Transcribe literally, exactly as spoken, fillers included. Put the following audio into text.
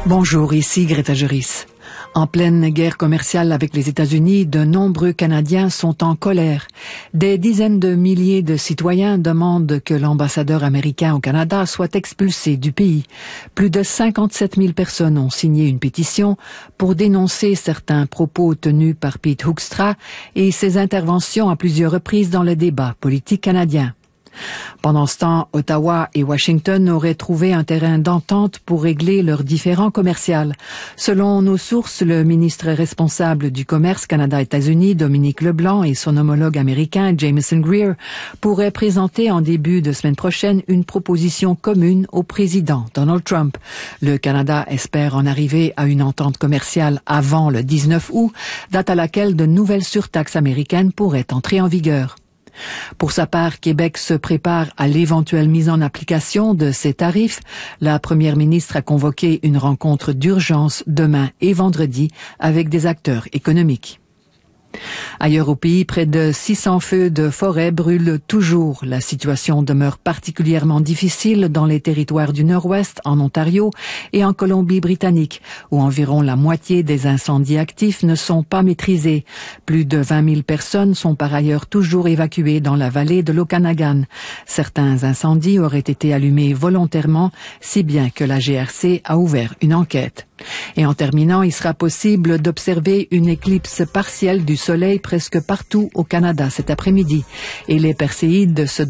Bonjour, ici Greta Juris. En pleine guerre commerciale avec les États-Unis, de nombreux Canadiens sont en colère. Des dizaines de milliers de citoyens demandent que l'ambassadeur américain au Canada soit expulsé du pays. Plus de cinquante-sept mille personnes ont signé une pétition pour dénoncer certains propos tenus par Pete Hoekstra et ses interventions à plusieurs reprises dans le débat politique canadien. Pendant ce temps, Ottawa et Washington auraient trouvé un terrain d'entente pour régler leurs différends commerciaux. Selon nos sources, le ministre responsable du commerce Canada-États-Unis, Dominique Leblanc, et son homologue américain, Jameson Greer, pourraient présenter en début de semaine prochaine une proposition commune au président Donald Trump. Le Canada espère en arriver à une entente commerciale avant le dix-neuf août, date à laquelle de nouvelles surtaxes américaines pourraient entrer en vigueur. Pour sa part, Québec se prépare à l'éventuelle mise en application de ces tarifs. La première ministre a convoqué une rencontre d'urgence demain et vendredi avec des acteurs économiques. Ailleurs au pays, près de six cents feux de forêt brûlent toujours. La situation demeure particulièrement difficile dans les territoires du Nord-Ouest, en Ontario et en Colombie-Britannique, où environ la moitié des incendies actifs ne sont pas maîtrisés. Plus de vingt mille personnes sont par ailleurs toujours évacuées dans la vallée de l'Okanagan. Certains incendies auraient été allumés volontairement, si bien que la G R C a ouvert une enquête. Et en terminant, il sera possible d'observer une éclipse partielle du soleil presque partout au Canada cet après-midi. Et les Perséides se